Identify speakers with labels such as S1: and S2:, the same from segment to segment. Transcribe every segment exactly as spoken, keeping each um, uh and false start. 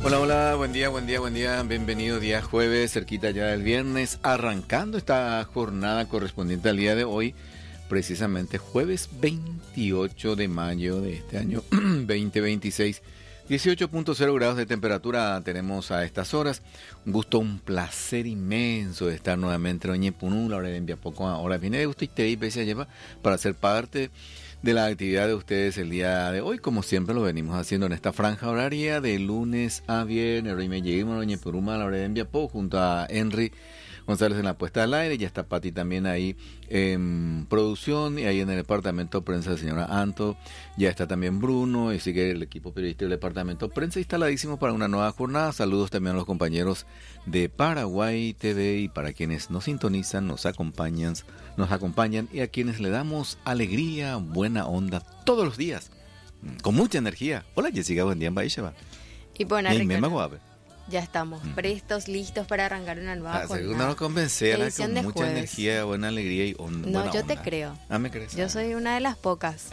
S1: Hola, hola, buen día, buen día, buen día, bienvenido día jueves, cerquita ya del viernes, arrancando esta jornada correspondiente al día de hoy, precisamente jueves veintiocho de mayo de este año veinte veintiséis, dieciocho punto cero grados de temperatura tenemos a estas horas. Un gusto, un placer inmenso de estar nuevamente en Oñepunu, la hora de enviar poco ahora viene de gusto y te veces lleva para ser parte de la actividad de ustedes el día de hoy, como siempre lo venimos haciendo en esta franja horaria de lunes a viernes. Hoy me llegué a Oñepunu a la hora de Enviapó junto a Henry González en la puesta al aire, ya está Pati también ahí en producción, y ahí en el departamento de prensa la señora Anto, ya está también Bruno, y sigue el equipo periodístico del departamento de prensa instaladísimo para una nueva jornada. Saludos también a los compañeros de Paraguay T V y para quienes nos sintonizan, nos acompañan, nos acompañan y a quienes le damos alegría, buena onda todos los días, con mucha energía. Hola Jessica, buen día en Baisheba.
S2: Y bueno,
S1: y
S2: Ricardo, ya estamos mm. prestos, listos para arrancar una nueva
S1: ah,
S2: jornada.
S1: No lo convencé, la con mucha
S2: jueves.
S1: energía, buena alegría y onda.
S2: No,
S1: buena
S2: yo
S1: onda.
S2: te creo.
S1: Ah, ¿me crees?
S2: Yo soy una de las pocas.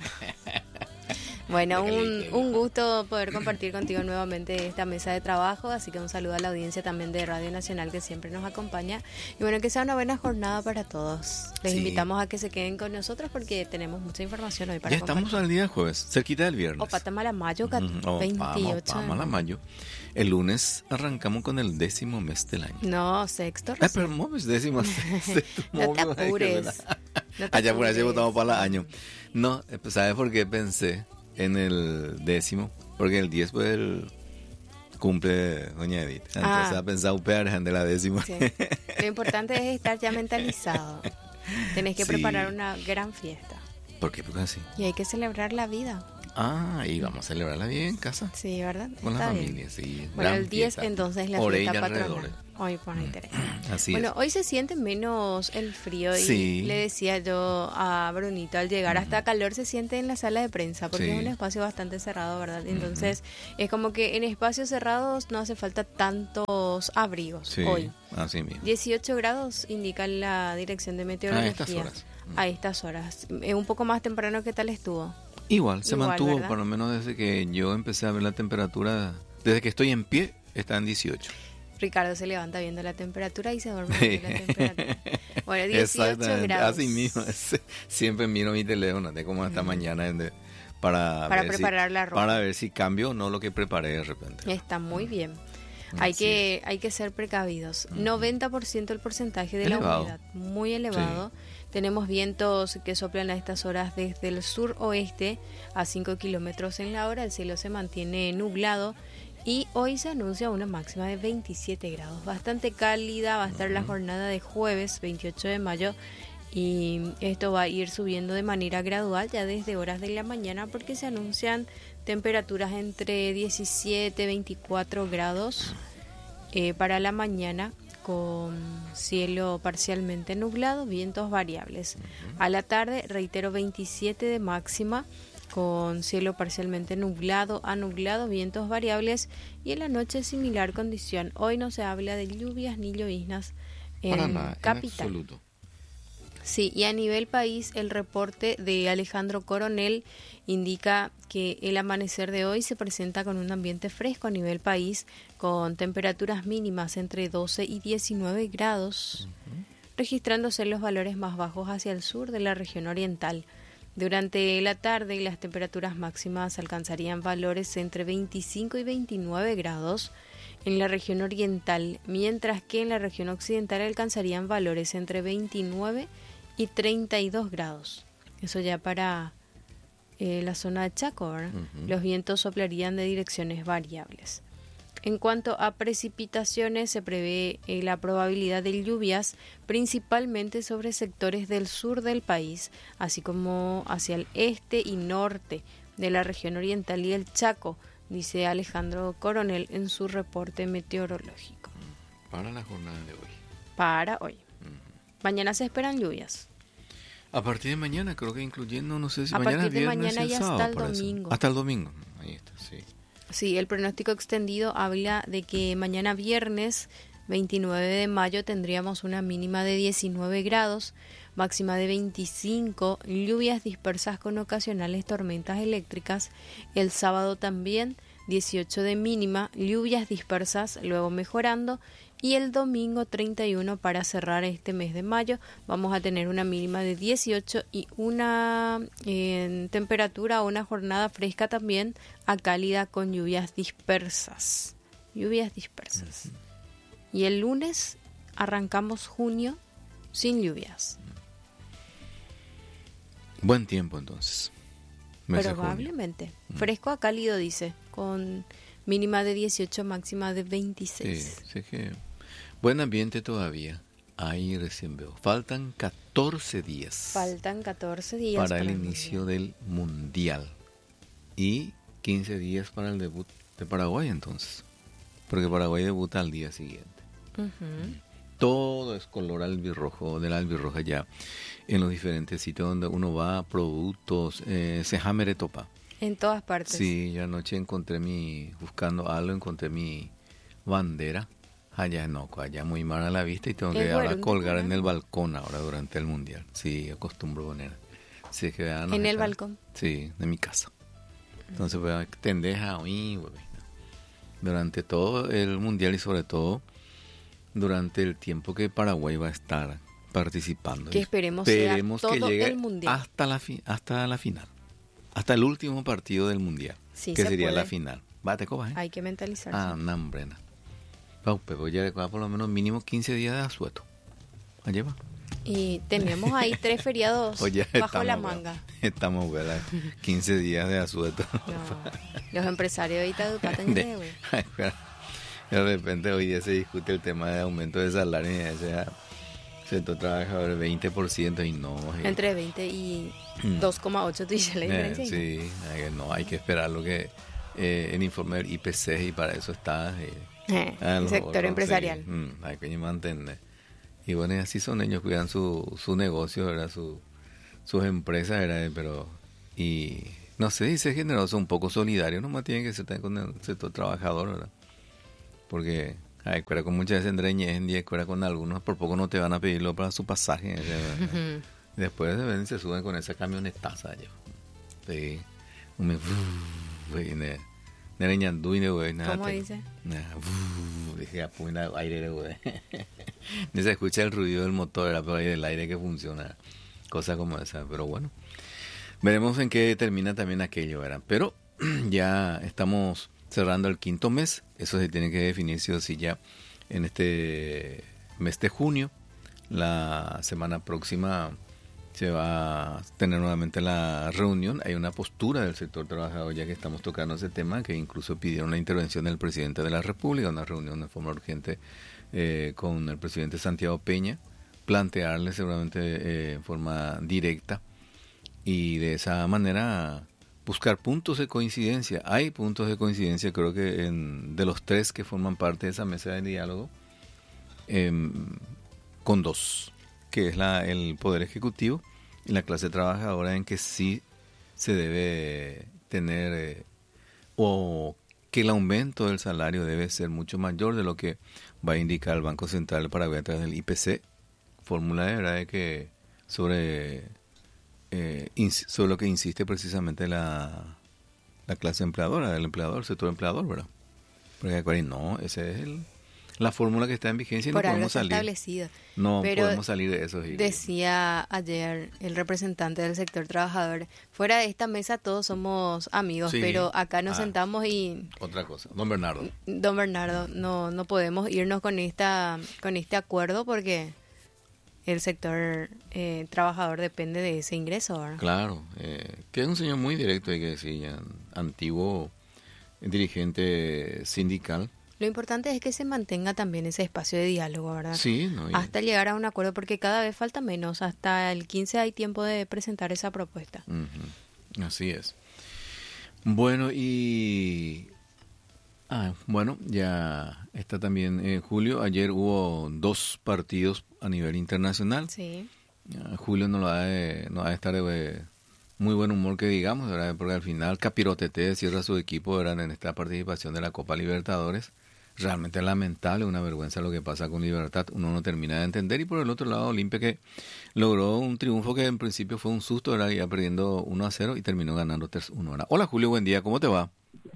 S2: Bueno, un, un gusto poder compartir contigo nuevamente esta mesa de trabajo, así que un saludo a la audiencia también de Radio Nacional que siempre nos acompaña, y bueno, que sea una buena jornada para todos. Les sí. invitamos a que se queden con nosotros porque tenemos mucha información hoy para
S1: ya compartir. Estamos al día jueves, cerquita del viernes.
S2: O Patamala Mayo,
S1: mm, oh,
S2: veintiocho.
S1: Patamala Mayo. El lunes arrancamos con el décimo mes del año.
S2: No, sexto.
S1: Ah, pero móvil, décimo.
S2: No te apures. No te
S1: Allá por allá votamos para el año. No, ¿sabes por qué pensé en el décimo? Porque el diez fue el cumple Doña Edith. Entonces ah. ha pensado pegar de la décima.
S2: Sí. Lo importante es estar ya mentalizado. Tenés que sí. preparar una gran fiesta.
S1: ¿Por qué? Porque así.
S2: Y hay que celebrar la vida.
S1: Ah, y vamos a celebrarla bien en casa.
S2: Sí, ¿verdad?
S1: Con
S2: Está
S1: la
S2: bien.
S1: familia, sí.
S2: Bueno, el diez
S1: fiesta.
S2: entonces la
S1: Orella
S2: fiesta patronal.
S1: Alrededor.
S2: Hoy pone interés.
S1: Así
S2: bueno,
S1: es.
S2: hoy se siente menos el frío y
S1: sí.
S2: le decía yo a Brunito al llegar,
S1: uh-huh.
S2: hasta calor se siente en la sala de prensa porque
S1: sí.
S2: es un espacio bastante cerrado, ¿verdad? Entonces uh-huh. es como que en espacios cerrados no hace falta tantos abrigos
S1: sí.
S2: hoy.
S1: Así mismo.
S2: dieciocho grados indica la dirección de meteorología.
S1: A estas horas.
S2: A estas horas. Es un poco más temprano. ¿Qué tal estuvo?
S1: Igual, se
S2: Igual,
S1: mantuvo,
S2: ¿verdad?
S1: por lo menos desde que yo empecé a ver la temperatura, desde que estoy en pie, está en dieciocho.
S2: Ricardo se levanta viendo la temperatura y se duerme viendo la temperatura. Bueno, dieciocho grados.
S1: Así mismo, siempre miro mi teléfono, de como esta mm. mañana, para,
S2: para
S1: ver
S2: preparar
S1: si,
S2: la ropa.
S1: Para ver si cambio o no lo que preparé de repente.
S2: Está muy bien. Hay que, hay que ser precavidos. Mm. noventa por ciento el porcentaje de elevado. La humedad, muy elevado. Sí. Tenemos vientos que soplan a estas horas desde el sur-oeste a cinco kilómetros en la hora. El cielo se mantiene nublado y hoy se anuncia una máxima de veintisiete grados. Bastante cálida va a estar uh-huh. la jornada de jueves veintiocho de mayo y esto va a ir subiendo de manera gradual ya desde horas de la mañana porque se anuncian temperaturas entre diecisiete y veinticuatro grados eh, para la mañana, con cielo parcialmente nublado, vientos variables. Uh-huh. A la tarde, reitero, veintisiete de máxima, con cielo parcialmente nublado a nublado, vientos variables, y en la noche similar condición. Hoy no se habla de lluvias ni lloviznas en
S1: Para nada,
S2: capital.
S1: En absoluto.
S2: Sí, y a nivel país, el reporte de Alejandro Coronel indica que el amanecer de hoy se presenta con un ambiente fresco a nivel país, con temperaturas mínimas entre doce y diecinueve grados, uh-huh. registrándose los valores más bajos hacia el sur de la región oriental. Durante la tarde, las temperaturas máximas alcanzarían valores entre veinticinco y veintinueve grados en la región oriental, mientras que en la región occidental alcanzarían valores entre veintinueve y treinta y dos grados. Eso ya para eh, la zona de Chaco, ¿verdad? Uh-huh. Los vientos soplarían de direcciones variables. En cuanto a precipitaciones, se prevé eh, la probabilidad de lluvias principalmente sobre sectores del sur del país, así como hacia el este y norte de la región oriental y el Chaco, dice Alejandro Coronel en su reporte meteorológico.
S1: Para la jornada de hoy.
S2: Para hoy. Mañana se esperan lluvias.
S1: A partir de mañana, creo que incluyendo, no sé si
S2: a
S1: mañana
S2: partir de
S1: viernes
S2: mañana
S1: y
S2: y
S1: sábado,
S2: hasta el
S1: parece.
S2: domingo.
S1: Hasta el domingo, ahí está, sí.
S2: Sí, el pronóstico extendido habla de que mañana viernes veintinueve de mayo tendríamos una mínima de diecinueve grados, máxima de veinticinco, lluvias dispersas con ocasionales tormentas eléctricas. El sábado también dieciocho de mínima, lluvias dispersas, luego mejorando. Y el domingo treinta y uno, para cerrar este mes de mayo, vamos a tener una mínima de dieciocho y una eh, temperatura, una jornada fresca también a cálida con lluvias dispersas. Lluvias dispersas. Y el lunes arrancamos junio sin lluvias.
S1: Buen tiempo entonces.
S2: Probablemente. Fresco a cálido, dice, con mínima de dieciocho, máxima de veintiséis.
S1: Sí, sí que buen ambiente todavía. Ahí recién veo. Faltan catorce días.
S2: Faltan catorce días
S1: para, para el inicio del Mundial. Y quince días para el debut de Paraguay entonces. Porque Paraguay debuta al día siguiente. Uh-huh. Todo es color albirrojo, del albirroja ya en los diferentes sitios donde uno va, productos, eh, se jamere topa.
S2: En todas partes.
S1: Sí, yo anoche encontré mi, buscando algo, encontré mi bandera allá en Oco, allá muy mal a la vista y tengo que
S2: bueno,
S1: ahora colgar en el balcón ahora durante el Mundial. Sí, acostumbro poner. Sí, que, ah, no,
S2: ¿En el
S1: está,
S2: balcón?
S1: Sí, de mi casa. Entonces, pues, tendeja oí, durante todo el Mundial y sobre todo durante el tiempo que Paraguay va a estar participando.
S2: Que esperemos,
S1: esperemos
S2: sea
S1: que
S2: todo
S1: llegue
S2: el Mundial.
S1: hasta la fi, hasta la final. Hasta el último partido del Mundial,
S2: sí,
S1: que
S2: se
S1: sería
S2: puede.
S1: la final. Va, te copas, ¿eh?
S2: Hay que mentalizarse.
S1: Ah, no, hombre, no. Pau, pero ya le coja por lo menos mínimo quince días de asueto. Allá va.
S2: Y tenemos ahí tres feriados
S1: Oye,
S2: bajo la
S1: estamos,
S2: manga.
S1: Estamos, ¿verdad? quince días de asueto.
S2: No, los empresarios ahorita educan de,
S1: de, de repente hoy día se discute el tema de aumento de salario y ya sea sector trabajador veinte por ciento y no.
S2: Entre veinte y dos coma ocho, tú dices la diferencia.
S1: Eh, sí, hay, no, hay que esperar lo que eh, el informe del I P C y para eso está eh,
S2: eh, el sector otros, empresarial.
S1: Sí, mm, hay que mantener. Y bueno, y así son ellos, cuidan su, su negocio, ¿verdad? Su, sus empresas, ¿verdad? Pero, y no sé, y ser generoso, un poco solidario, nomás tiene que ser con el sector trabajador, ¿verdad? Porque ay, cuera con muchas veces endreñes, y cuera con algunos, por poco no te van a pedirlo para su pasaje. ¿Verdad? Después de ven, se suben con esa camionetaza allá. Sí. Un
S2: ¿Cómo dice?
S1: Dije, apuña aire, güey. Ni se escucha el ruido del motor, pero hay del aire que funciona. Cosas como esa, pero bueno. Veremos en qué termina también aquello, ¿verdad? Pero ya estamos cerrando el quinto mes. Eso se tiene que definir sí o sí ya en este mes de junio. La semana próxima se va a tener nuevamente la reunión. Hay una postura del sector trabajador ya que estamos tocando ese tema, que incluso pidieron la intervención del presidente de la República, una reunión de forma urgente eh, con el presidente Santiago Peña, plantearle seguramente eh, en forma directa y de esa manera buscar puntos de coincidencia. Hay puntos de coincidencia, creo que en, de los tres que forman parte de esa mesa de diálogo, eh, con dos, que es la, el Poder Ejecutivo y la clase trabajadora, en que sí se debe tener eh, o que el aumento del salario debe ser mucho mayor de lo que va a indicar el Banco Central de Paraguay a través del I P C, fórmula de verdad de que sobre, eh, sobre lo que insiste precisamente la, la clase empleadora, el empleador, el sector empleador, ¿verdad? Porque no, ese es el... la fórmula que está en vigencia y
S2: por
S1: no podemos
S2: algo
S1: salir.
S2: Establecida.
S1: No
S2: Pero
S1: podemos salir de eso. Y...
S2: decía ayer el representante del sector trabajador, fuera de esta mesa todos somos amigos, sí. Pero acá nos ah, sentamos y...
S1: Otra cosa, don Bernardo.
S2: Don Bernardo, no no podemos irnos con esta con este acuerdo porque el sector eh, trabajador depende de ese ingreso, ¿verdad?
S1: Claro, eh, que es un señor muy directo, hay que decir, ya, antiguo dirigente sindical.
S2: Lo importante es que se mantenga también ese espacio de diálogo, ¿verdad?
S1: Sí, no,
S2: hasta llegar a un acuerdo, porque cada vez falta menos. Hasta el quince hay tiempo de presentar esa propuesta.
S1: Uh-huh. Así es. Bueno, y... Ah, bueno, ya está también en julio. Ayer hubo dos partidos a nivel internacional.
S2: Sí.
S1: Uh, Julio no lo ha de, no ha de estar de muy buen humor, que digamos, ¿verdad? Porque al final Capirotete cierra su equipo, ¿verdad? En esta participación de la Copa Libertadores. Realmente lamentable, una vergüenza lo que pasa con Libertad, uno no termina de entender. Y por el otro lado, Olimpia, que logró un triunfo que en principio fue un susto, ¿verdad? Ya perdiendo uno a cero y terminó ganando tres uno, ¿verdad? Hola Julio, buen día, ¿cómo te va?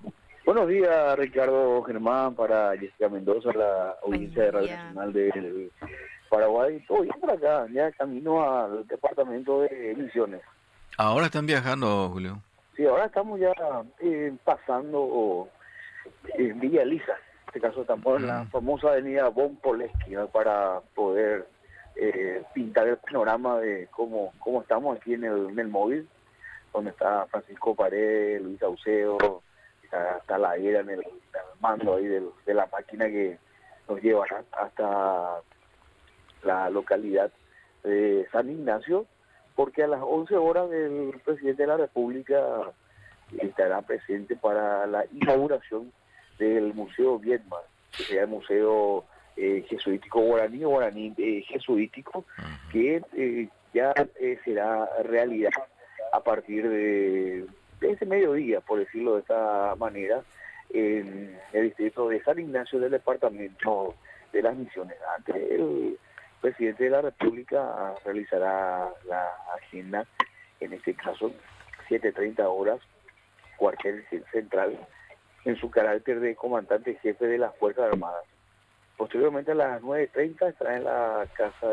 S3: Buenos días, Ricardo Germán, para Jessica Mendoza, la audiencia de Radio Nacional del Paraguay. Todo bien por acá, ya camino al departamento de Misiones.
S1: Ahora están viajando, Julio.
S3: Sí, ahora estamos ya eh, pasando en eh, Villa Elisa. En este caso estamos en la famosa avenida Von Poleski, ¿no? Para poder eh, pintar el panorama de cómo, cómo estamos aquí en el, en el móvil, donde está Francisco Paredes, Luis Saucedo, está, está la era en el, en el mando ahí del, de la máquina que nos llevará hasta la localidad de San Ignacio, porque a las once horas el presidente de la República estará presente para la inauguración del Museo Viedma, que será el Museo eh, Jesuítico Guaraní o Guaraní eh, Jesuítico, que eh, ya eh, será realidad a partir de, de ese mediodía, por decirlo de esta manera, en el distrito de San Ignacio del departamento de las Misiones. Antes el presidente de la República realizará la agenda, en este caso siete treinta horas, cuartel central, en su carácter de comandante jefe de las Fuerzas Armadas. Posteriormente a las nueve treinta estará en la Casa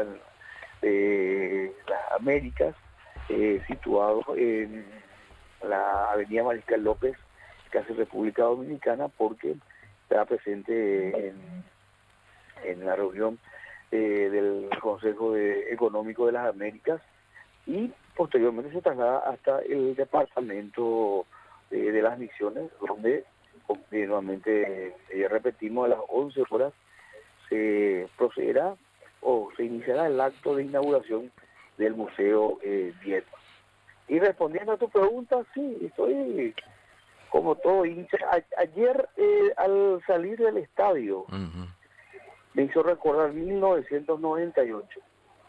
S3: de las Américas, eh, situado en la avenida Mariscal López, casi República Dominicana, porque estará presente en, en la reunión eh, del Consejo de Económico de las Américas, y posteriormente se traslada hasta el departamento eh, de las Misiones, donde continuamente, eh, repetimos, a las once horas se procederá o se iniciará el acto de inauguración del Museo eh, Viedma. Y respondiendo a tu pregunta, sí, estoy como todo hincha. A- ayer eh, al salir del estadio, uh-huh, me hizo recordar mil novecientos noventa y ocho.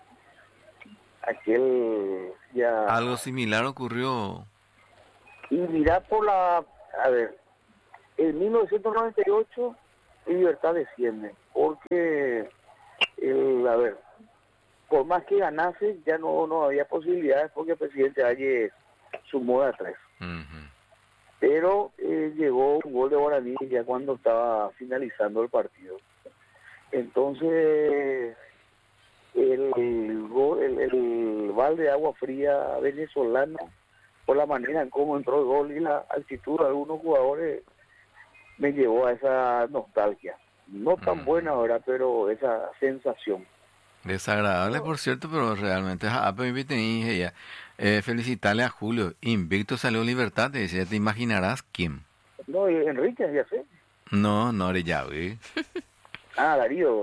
S3: Aquel ya...
S1: Algo similar ocurrió.
S3: Y mirá por la... A ver, en mil novecientos noventa y ocho Libertad desciende, porque, el, a ver, por más que ganase, ya no, no había posibilidades, porque el presidente Hayes sumó a tres. Uh-huh. Pero eh, llegó un gol de Guaraní ya cuando estaba finalizando el partido. Entonces, el, el, gol, el, el balde de agua fría venezolano, por la manera en cómo entró el gol y la actitud de algunos jugadores, me llevó a esa nostalgia. No tan uh-huh. buena ahora, pero esa sensación.
S1: Desagradable, por cierto, pero realmente ya. Eh, felicitarle a Julio. Invicto salió Libertad, te decía, te imaginarás quién.
S3: No, Enrique, ya sé.
S1: No, no, ya, güey.
S3: Ah, Darío.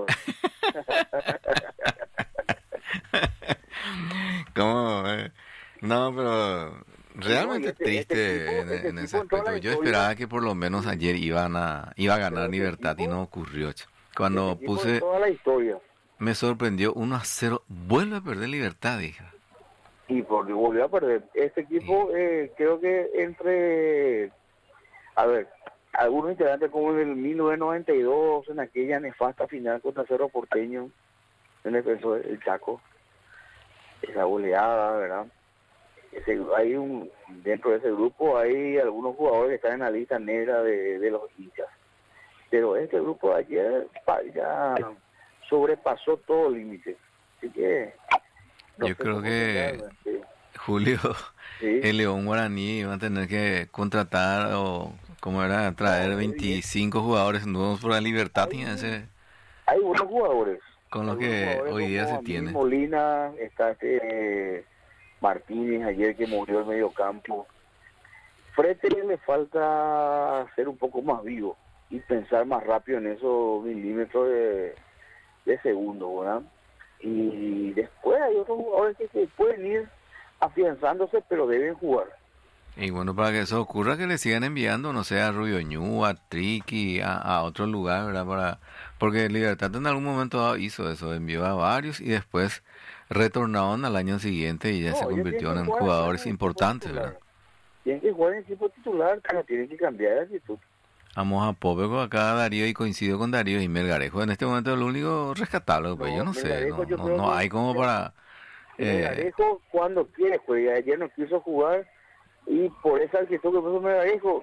S1: ¿Cómo? Eh? No, pero realmente este, triste este tipo, en, este en ese aspecto. Yo esperaba que por lo menos ayer iban a iba a ganar Libertad tipo, y no ocurrió. Cuando
S3: este
S1: puse,
S3: toda la historia.
S1: Me sorprendió uno a cero. Vuelve a perder Libertad, hija.
S3: Y por, volvió a perder. Este equipo, sí. eh, creo que entre, a ver, algunos integrantes como en el mil novecientos noventa y dos, en aquella nefasta final contra Cerro Porteño, en el defensor del Chaco, esa goleada, ¿verdad? Ese, hay un, dentro de ese grupo hay algunos jugadores que están en la lista negra de, de los hinchas. Pero este grupo de ayer ya sobrepasó todo límite. Así que...
S1: No Yo creo que, sí. Julio, sí. El León Guaraní va a tener que contratar o, como era, traer no, veinticinco bien. Jugadores nuevos por la Libertad.
S3: Hay,
S1: ese,
S3: hay buenos jugadores.
S1: Con lo que hoy día se tiene.
S3: Molina, está este eh, Martínez ayer que murió el medio campo. Frete le falta ser un poco más vivo y pensar más rápido en esos milímetros de, de segundo, ¿verdad? Y después hay otros jugadores que se pueden ir afianzándose, pero deben jugar.
S1: Y bueno, para que eso ocurra, que le sigan enviando, no sé, a Rubio Ñu, a Triqui, a, a otro lugar, ¿verdad? Para, porque Libertad en algún momento hizo eso, envió a varios y después retornaron al año siguiente y ya no, se convirtieron en jugadores en importantes, ¿verdad?
S3: Tienen que jugar en equipo titular, pero tienen que cambiar de actitud.
S1: Vamos a Pope acá Darío y coincido con Darío y Melgarejo. En este momento es lo único rescatable, no, pues yo no sé, no, no, no hay como para...
S3: Eh... Melgarejo cuando quiere juega, ayer no quiso jugar y por esa actitud que puso Melgarejo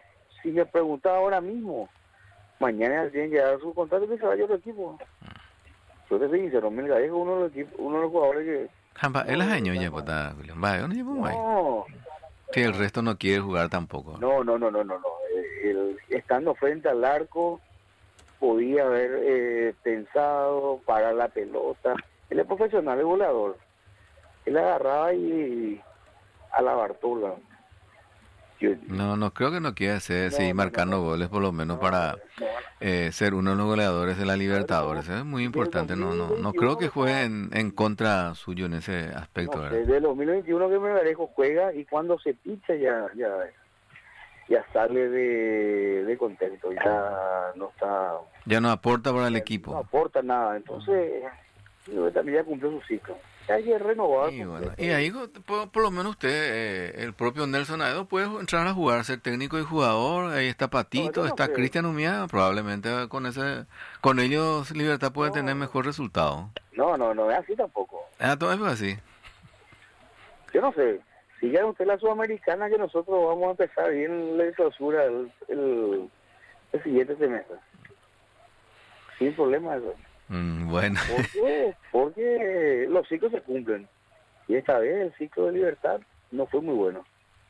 S3: si me preguntas ahora mismo, mañana tienen que dar su contrato que se vaya otro equipo. Yo te soy sincero, Mel Gallego, uno de los equipos, uno de los jugadores que...
S1: Jamba, él es año ya, pues, está, Julio. Va, yo no llevo más.
S3: No,
S1: Que el resto no quiere jugar tampoco.
S3: no, no, no, no, no. no. El- el- estando frente al arco, podía haber eh, pensado parar la pelota. Él es profesional, es volador. Él agarraba y a la Bartola. Yo-
S1: No, no creo que no quiera hacer,
S3: No,
S1: seguir
S3: no,
S1: marcando
S3: no, no.
S1: goles, por lo menos
S3: no,
S1: para
S3: no,
S1: eh, ser uno de los goleadores de la Libertadores. Es muy importante. No, no, no creo que juegue en, en contra suyo en ese aspecto,
S3: no,
S1: ¿verdad?
S3: desde el dos mil veintiuno que Melgarejo juega y cuando se picha ya ya ya sale de, de contexto, ya no está,
S1: Ya no aporta para el
S3: no
S1: equipo.
S3: aporta nada. Entonces, yo creo que también ya cumplió su ciclo. Ya hay que renovar.
S1: Y, bueno,
S3: completo.
S1: y ahí por, por lo menos usted, eh, el propio Nelson Aedo, puede entrar a jugar, ser técnico y jugador. Ahí está Patito,
S3: No, yo no
S1: está
S3: creo.
S1: Cristian Humía. Probablemente con ese, con ellos Libertad puede
S3: No.
S1: tener mejor resultado.
S3: No, no, no es así tampoco.
S1: Ah, todo es así.
S3: Yo no sé. Si ya usted la Sudamericana, que nosotros vamos a empezar bien la clausura el, el, el siguiente semestre. Sin problema eso.
S1: Mm, bueno.
S3: ¿Por qué? Porque los ciclos se cumplen. Y esta vez el ciclo de Libertad no fue muy bueno.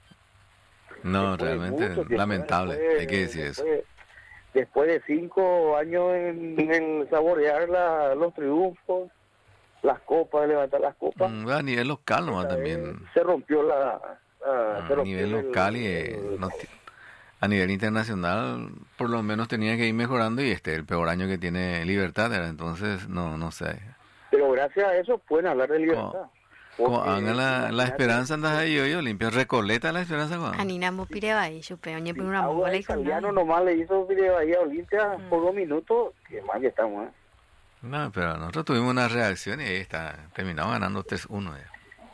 S1: No,
S3: Después de
S1: realmente
S3: mucho tiempo,
S1: lamentable,
S3: después-
S1: hay que decir eso.
S3: después- Después de cinco años en, en saborear la, los triunfos, las copas, levantar las copas,
S1: Mm, a nivel local nomás
S3: esta vez
S1: también.
S3: se rompió la... la-
S1: Ah,
S3: se
S1: a
S3: rompió
S1: nivel
S3: el-
S1: local y eh,
S3: el-
S1: no ti- a nivel internacional por lo menos tenía que ir mejorando y este el peor año que tiene Libertad era, entonces no no sé.
S3: Pero gracias a eso pueden hablar de Libertad.
S1: Como
S3: Porque,
S1: anga la, la
S3: imagínate,
S1: esperanza andas ahí yo yo limpio recoleta la esperanza con.
S2: Aninamo pireba y yo peo ñe por una
S3: Agua
S2: bola
S3: de
S2: y con
S3: Italiano
S2: nada.
S3: nomás le hizo Villa Bahía Olimpia
S2: Mm.
S3: por dos minutos, que mal ya estamos, ¿eh?
S1: No, pero nosotros tuvimos una reacción y ahí está, terminamos ganando tres uno ya.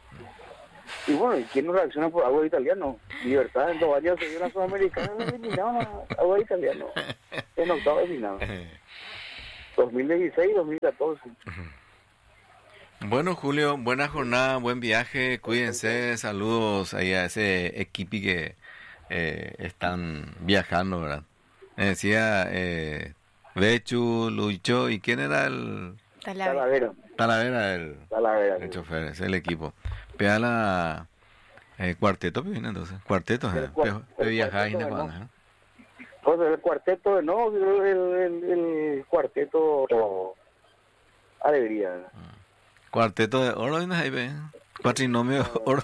S3: Y bueno, ¿y quién no reacciona por Agua de Italiano? Libertad en dos años se dio una Sudamericana, eliminaron a Agua de Italiano en octavo de final. dos mil dieciséis, dos mil catorce.
S1: Bueno, Julio, buena jornada, buen viaje, cuídense, saludos ahí a ese equipo que eh, están viajando, ¿verdad? Me decía eh, Bechu, Lucho, ¿y quién era el
S2: Talavera.
S3: Talavera,
S1: Talavera, el,
S3: Talavera.
S1: el chofer, ese es el equipo? Pea la eh, cuarteto, viene entonces, cuarteto,
S3: El
S1: ¿eh?
S3: cua-
S1: Pe- pe
S3: el
S1: viajar y
S3: cuarteto,
S1: no
S3: ¿no?
S1: van, ¿eh?
S3: Entonces el cuarteto de no, el, el, el, el cuarteto Alegría.
S1: Cuarteto de oro, viene ahí, ve, cuatrinomio de oro.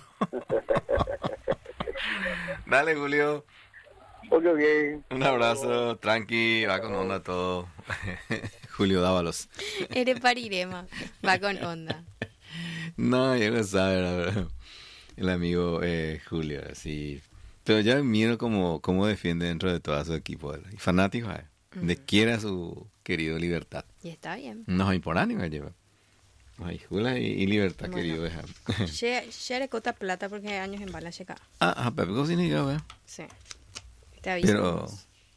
S1: Dale, Julio.
S3: Ok, bien.
S1: Un abrazo, tranqui, va con onda todo. Julio Dávalos.
S2: Ere parirema. Va con onda.
S1: No, ya lo sabe, la verdad. El amigo eh, Julio, así. Pero ya miro cómo, cómo defiende dentro de todo su equipo. ¿Verdad? Y fanático, ¿eh? De quiere a su querido Libertad.
S2: Y está bien.
S1: No hay por ánimo, lleva. Ay, Jula y, y Libertad,
S2: Bueno.
S1: querido. Deja.
S2: Ya ya le cota plata porque hay años en bala checa.
S1: Ah, ah, Pepe Cociniga, ¿verdad?
S2: Sí. Te aviso.
S1: Pero,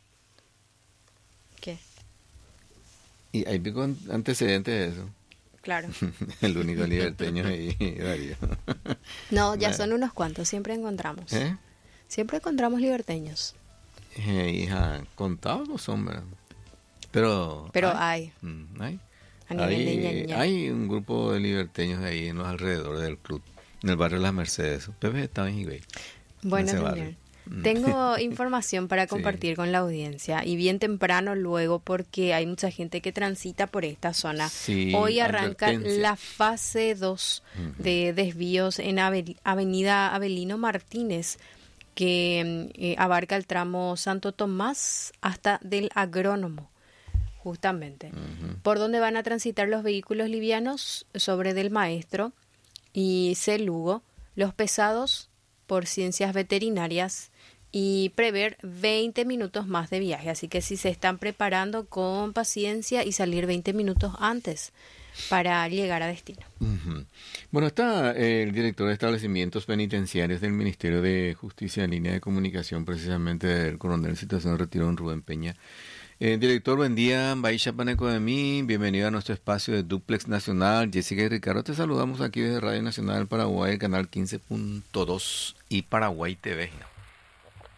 S2: ¿Qué?
S1: y hay pico an- antecedentes de eso.
S2: Claro.
S1: El único liberteño ahí, Darío.
S2: No, ya
S1: Bueno.
S2: son unos cuantos. Siempre encontramos.
S1: ¿Eh?
S2: Siempre encontramos liberteños.
S1: Eh, hija, contados no son, ¿verdad? Pero...
S2: Pero
S1: hay.
S2: hay.
S1: Mm, hay.
S2: A nivel de
S1: Hay,
S2: ñaña.
S1: hay un grupo de liberteños ahí en los alrededores del club, en el barrio Las Mercedes. Pepe estaba en Higüey.
S2: Bueno,
S1: ese
S2: señor.
S1: barrio. Mm.
S2: Tengo información para
S1: Sí.
S2: compartir con la audiencia y bien temprano luego porque hay mucha gente que transita por esta zona.
S1: Sí,
S2: Hoy arranca
S1: advertencia.
S2: la fase dos
S1: Ujú.
S2: de desvíos en Ave- Avenida Avelino Martínez que eh, abarca el tramo Santo Tomás hasta del Agrónomo, justamente.
S1: Ujú.
S2: Por donde van a transitar los vehículos livianos sobre del Maestro y C. Lugo, los pesados por Ciencias Veterinarias y prever veinte minutos más de viaje. Así que si se están preparando con paciencia y salir veinte minutos antes para llegar a destino.
S1: Ujú. Bueno, está eh, el director de establecimientos penitenciarios del Ministerio de Justicia en línea de comunicación, precisamente del coronel en situación de retiro, don Rubén Peña. Eh, director, buen día, Baisha Paneco de mí, bienvenido a nuestro espacio de Duplex Nacional. Jessica y Ricardo, te saludamos aquí desde Radio Nacional Paraguay, el canal quince punto dos y Paraguay T V.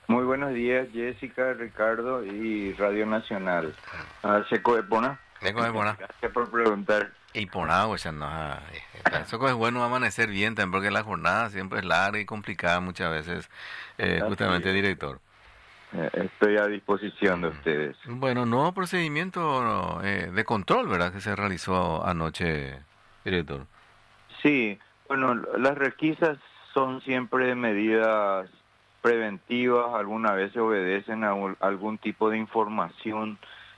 S4: Muy buenos días, Jessica, Ricardo y Radio Nacional. Ah, ¿Seco de Pona?
S1: Seco de Pona.
S4: Gracias por preguntar.
S1: Y Pona, o sea, no, eso es bueno amanecer bien también, porque la jornada siempre es larga y complicada muchas veces, eh, justamente, director.
S4: Estoy a disposición de ustedes.
S1: Bueno, nuevo procedimiento eh, de control, ¿verdad?, que se realizó anoche, director.
S4: Sí, bueno, las requisas son siempre medidas preventivas, algunas veces obedecen a un, algún tipo de información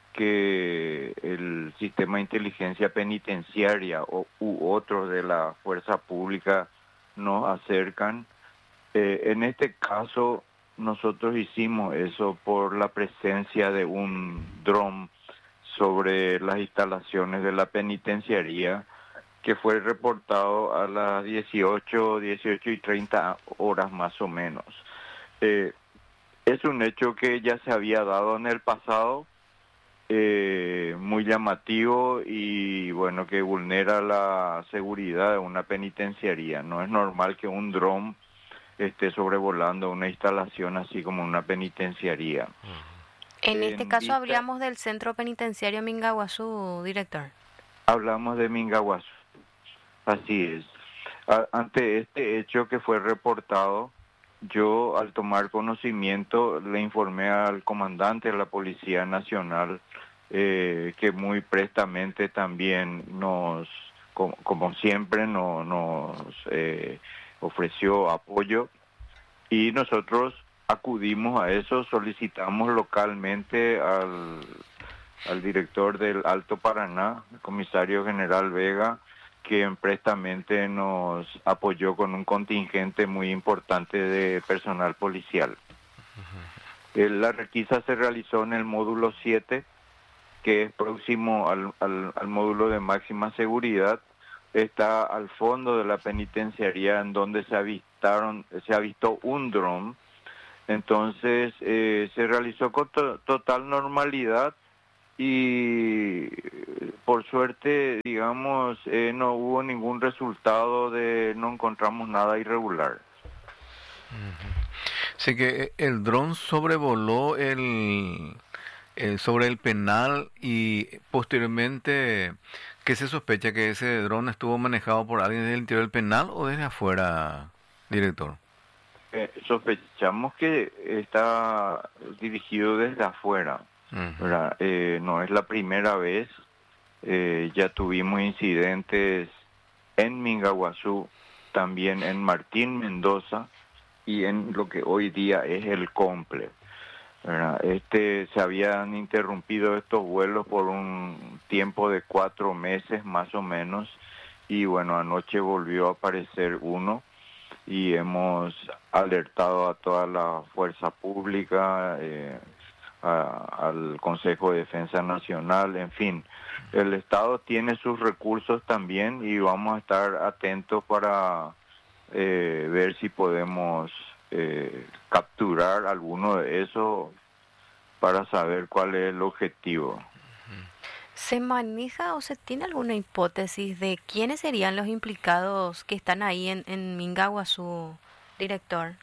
S4: que el sistema de inteligencia penitenciaria o, u otros de la fuerza pública nos acercan. Eh, en este caso, nosotros hicimos eso por la presencia de un dron sobre las instalaciones de la penitenciaría, que fue reportado a las dieciocho, dieciocho y treinta horas más o menos. Eh, es un hecho que ya se había dado en el pasado, eh, muy llamativo y bueno, que vulnera la seguridad de una penitenciaría. No es normal que un dron esté sobrevolando una instalación así como una penitenciaría.
S2: En este
S4: En
S2: caso
S4: vista-
S2: hablamos del centro penitenciario Mingaguazú, director.
S4: Hablamos de Mingaguazú. Así es. A- ante este hecho que fue reportado, yo al tomar conocimiento le informé al comandante de la Policía Nacional, eh, que muy prestamente también nos, como, como siempre, no, nos eh, ofreció apoyo, y nosotros acudimos a eso, solicitamos localmente al, al director del Alto Paraná, el comisario general Vega, que prestamente nos apoyó con un contingente muy importante de personal policial. Eh, La requisa se realizó en el módulo siete, que es próximo al, al, al módulo de máxima seguridad. Está al fondo de la penitenciaría, en donde se avistaron, se avistó un dron. Entonces eh, se realizó con to- total normalidad y por suerte, digamos, eh, no hubo ningún resultado de, no encontramos nada irregular.
S1: Sí, que el dron sobrevoló el, el sobre el penal y posteriormente, ¿qué se sospecha? ¿Que ese dron estuvo manejado por alguien del interior del penal o desde afuera, director?
S4: Eh, sospechamos que está dirigido desde afuera,
S1: Ujú.
S4: ¿verdad? Eh, no es la primera vez, eh, ya tuvimos incidentes en Mingaguazú, también en Martín Mendoza y en lo que hoy día es el Comple, ¿verdad? Este, se habían interrumpido estos vuelos por un tiempo de cuatro meses más o menos, y bueno, anoche volvió a aparecer uno y hemos alertado a toda la fuerza pública, eh, a- al Consejo de Defensa Nacional, en fin. El Estado tiene sus recursos también y vamos a estar atentos para eh, ver si podemos eh, capturar alguno de esos para saber cuál es el objetivo.
S2: ¿Se maneja o se tiene alguna hipótesis de quiénes serían los implicados que están ahí en, en Mingaguazú, director?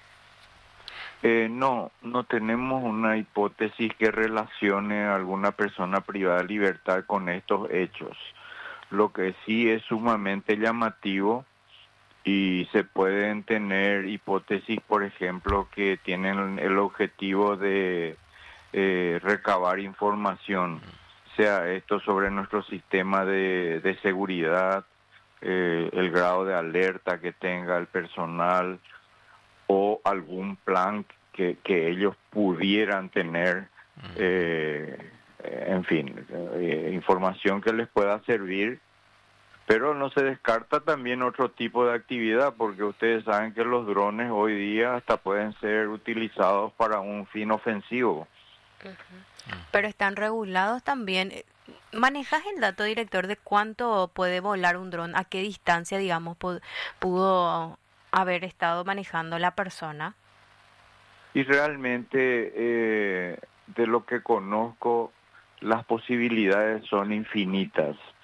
S4: Eh, no, no tenemos una hipótesis que relacione a alguna persona privada de libertad con estos hechos. Lo que sí es sumamente llamativo, y se pueden tener hipótesis, por ejemplo, que tienen el objetivo de eh, recabar información, sea esto sobre nuestro sistema de, de seguridad, eh, el grado de alerta que tenga el personal, o algún plan que, que ellos pudieran tener, eh, en fin, eh, información que les pueda servir. Pero no se descarta también otro tipo de actividad, porque ustedes saben que los drones hoy día hasta pueden ser utilizados para un fin ofensivo.
S2: Pero están regulados también. Eh, ¿Manejas el dato, director, de cuánto puede volar un dron? ¿A qué distancia, digamos, pu- pudo haber estado manejando la persona?
S4: Y realmente, eh, de lo que conozco, las posibilidades son infinitas.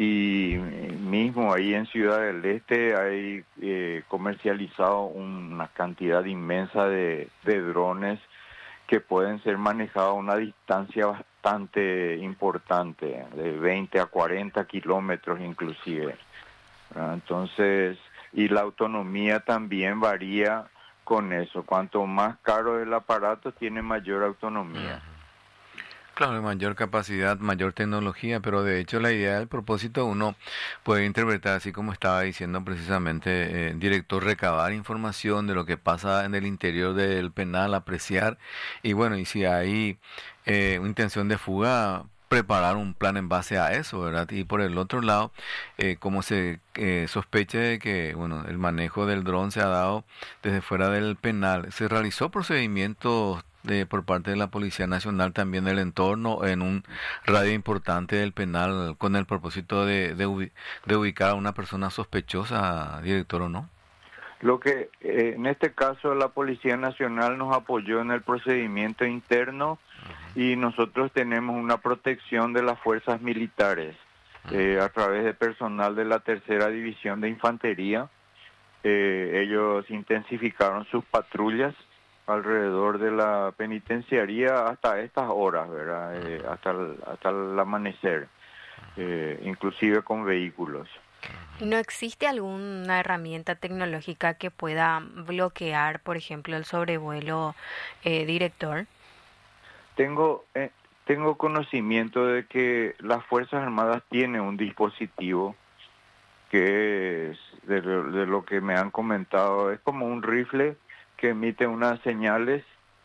S4: y mismo ahí en Ciudad del Este hay eh, comercializado una cantidad inmensa de, de drones que pueden ser manejados a una distancia bastante importante, de veinte a cuarenta kilómetros inclusive. ¿Verdad? Entonces, y la autonomía también varía con eso. Cuanto más caro el aparato, tiene mayor autonomía.
S1: Claro, mayor capacidad, mayor tecnología, pero de hecho la idea del propósito uno puede interpretar así como estaba diciendo precisamente el eh, director, recabar información de lo que pasa en el interior del penal, apreciar, y bueno, y si hay eh, una intención de fuga, preparar un plan en base a eso, ¿verdad? Y por el otro lado, eh, como se eh, sospecha de que, bueno, el manejo del dron se ha dado desde fuera del penal, se realizó procedimientos de por parte de la Policía Nacional también del entorno en un radio importante del penal con el propósito de, de, ubi- de ubicar a una persona sospechosa, director, ¿o no?
S4: Lo que eh, en este caso la Policía Nacional nos apoyó en el procedimiento interno y nosotros tenemos una protección de las fuerzas militares eh, a través de personal de la tercera división de infantería. Eh, ellos intensificaron sus patrullas alrededor de la penitenciaría hasta estas horas, ¿verdad? Eh, hasta el, hasta el amanecer, eh, inclusive con vehículos.
S2: ¿No existe alguna herramienta tecnológica que pueda bloquear, por ejemplo, el sobrevuelo, eh, director?
S4: Tengo eh, tengo conocimiento de que las Fuerzas Armadas tienen un dispositivo que es, de, de lo que me han comentado, es como un rifle que emite unas señales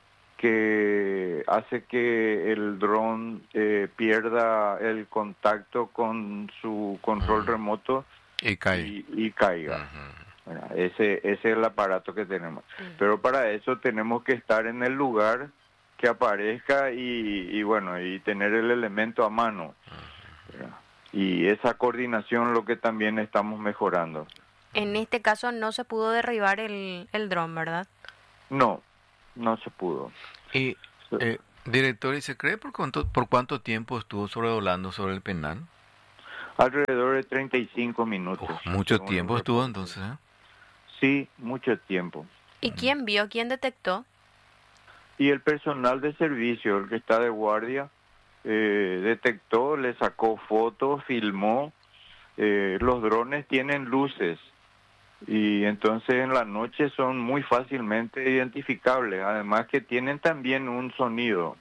S4: que hace que el dron eh, pierda el contacto con su control uh-huh. remoto
S1: y, cae.
S4: y, y caiga. Uh-huh. Bueno, ese, ese es el aparato que tenemos. Uh-huh. Pero para eso tenemos que estar en el lugar que aparezca y, y bueno, y tener el elemento a mano. Uh-huh. Y esa coordinación es lo que también estamos mejorando.
S2: En este caso no se pudo derribar el, el dron, ¿verdad?
S4: No, no se pudo.
S1: Y, eh, director, ¿y se cree por cuánto, por cuánto tiempo estuvo sobrevolando sobre el penal?
S4: Alrededor de treinta y cinco minutos.
S1: Oh, mucho tiempo estuvo entonces, ¿eh?
S4: Sí, mucho tiempo.
S2: ¿Y quién vio, quién detectó?
S4: Y el personal de servicio, el que está de guardia, eh, detectó, le sacó fotos, filmó. Eh, los drones tienen luces. Y entonces en la noche son muy fácilmente identificables, además que tienen también un sonido.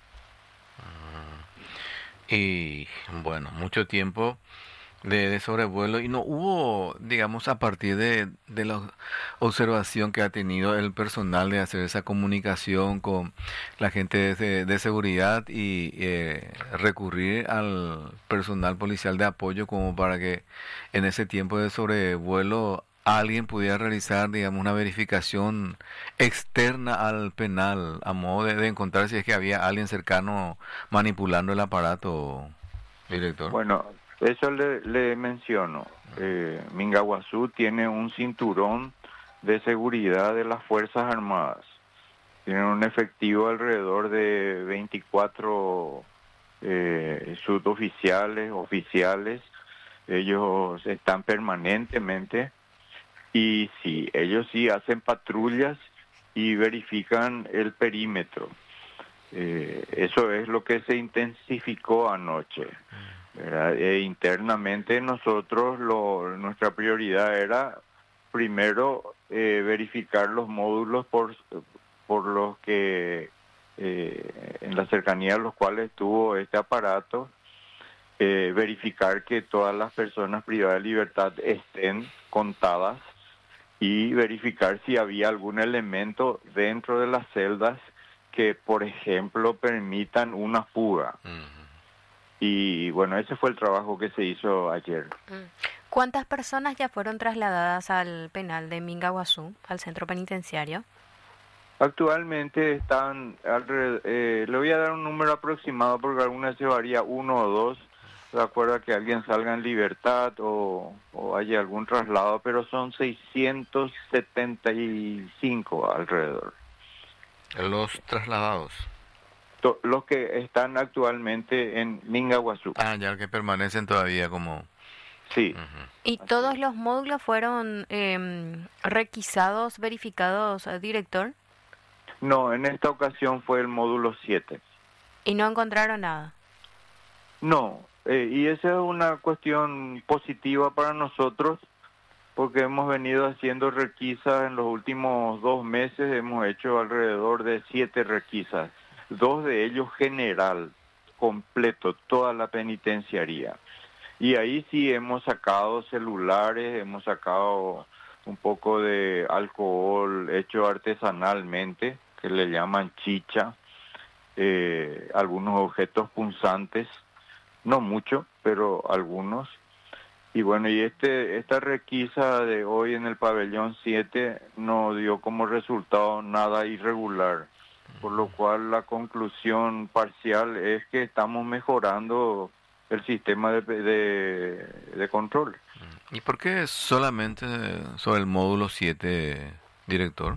S1: Y bueno, mucho tiempo de, de sobrevuelo y no hubo, digamos, a partir de, de la observación que ha tenido el personal de hacer esa comunicación con la gente de, de seguridad y eh, recurrir al personal policial de apoyo como para que en ese tiempo de sobrevuelo alguien pudiera realizar, digamos, una verificación externa al penal a modo de, de encontrar si es que había alguien cercano manipulando el aparato, director.
S4: Bueno, eso le, le menciono. Eh, Mingaguazú tiene un cinturón de seguridad de las Fuerzas Armadas. Tienen un efectivo alrededor de veinticuatro eh, suboficiales, oficiales. Ellos están permanentemente. Y sí, ellos sí hacen patrullas y verifican el perímetro. Eh, eso es lo que se intensificó anoche. ¿Verdad? E internamente nosotros, lo, nuestra prioridad era primero eh, verificar los módulos por, por los que, eh, en la cercanía a los cuales estuvo este aparato, eh, verificar que todas las personas privadas de libertad estén contadas, y verificar si había algún elemento dentro de las celdas que, por ejemplo, permitan una fuga. Uh-huh. Y bueno, ese fue el trabajo que se hizo ayer.
S2: ¿Cuántas personas ya fueron trasladadas al penal de Mingaguazú, al centro penitenciario?
S4: Actualmente están, alrededor, eh, le voy a dar un número aproximado porque algunas se varía uno o dos, de acuerdo a que alguien salga en libertad o, o haya algún traslado, pero son seiscientos setenta y cinco alrededor.
S1: Los trasladados.
S4: To, los que están actualmente en Mingaguazú.
S1: Ah, ya que permanecen todavía como
S4: Sí.
S2: ¿Y todos los módulos fueron eh, requisados, verificados, eh, director?
S4: No, en esta ocasión fue el módulo siete.
S2: ¿Y no encontraron nada?
S4: No, eh, y esa es una cuestión positiva para nosotros, porque hemos venido haciendo requisas en los últimos dos meses, hemos hecho alrededor de siete requisas, dos de ellos general, completo, toda la penitenciaría. Y ahí sí hemos sacado celulares, hemos sacado un poco de alcohol hecho artesanalmente, que le llaman chicha, eh, algunos objetos punzantes, no mucho, pero algunos. Y bueno, y este esta requisa de hoy en el pabellón siete no dio como resultado nada irregular, por lo cual la conclusión parcial es que estamos mejorando el sistema de, de, de control.
S1: ¿Y por qué solamente sobre el módulo siete, director?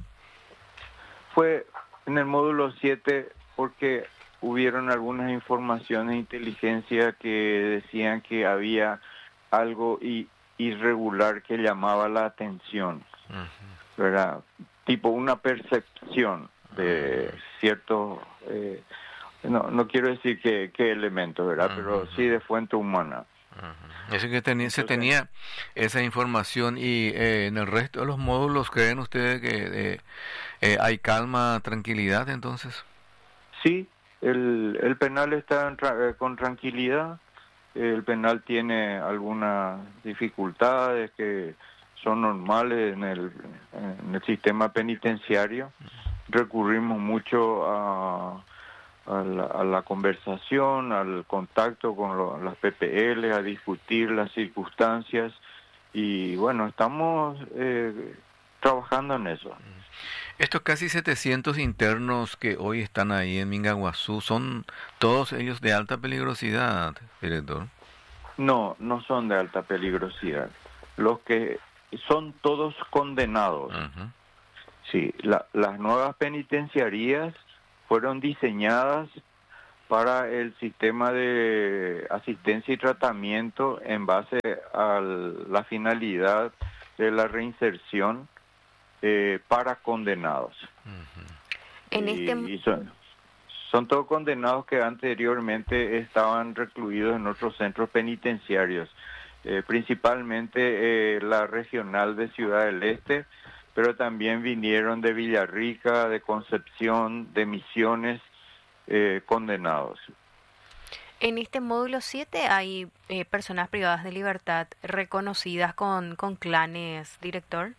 S4: Fue en el módulo siete porque hubieron algunas informaciones de inteligencia que decían que había algo i- irregular que llamaba la atención, uh-huh. ¿verdad? Tipo una percepción de ciertos, eh, no no quiero decir qué qué elementos, ¿verdad? Uh-huh. Pero sí de fuente humana.
S1: Uh-huh. Eso que tenía, se tenía esa información y eh, en el resto de los módulos, ¿creen ustedes que eh, eh, hay calma, tranquilidad entonces?
S4: Sí, el, el penal está en tra- con tranquilidad. El penal tiene algunas dificultades que son normales en el, en el sistema penitenciario. Recurrimos mucho a, a, la, a la conversación, al contacto con lo, las P P L, a discutir las circunstancias y bueno, estamos eh, trabajando en eso.
S1: Estos casi setecientos internos que hoy están ahí en Mingaguazú, ¿son todos ellos de alta peligrosidad, director?
S4: No, no son de alta peligrosidad. Los que son todos condenados. Uh-huh. Sí, la, las nuevas penitenciarías fueron diseñadas para el sistema de asistencia y tratamiento en base a la finalidad de la reinserción Eh, para condenados.
S2: Uh-huh. En
S4: y,
S2: este...
S4: y son, son todos condenados que anteriormente estaban recluidos en otros centros penitenciarios, eh, principalmente eh, la regional de Ciudad del Este, pero también vinieron de Villarrica, de Concepción, de Misiones, eh, condenados.
S2: En este módulo siete hay eh, personas privadas de libertad reconocidas con, con clanes, director.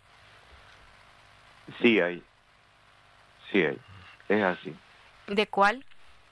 S4: Sí hay, sí hay, es así.
S2: ¿De cuál?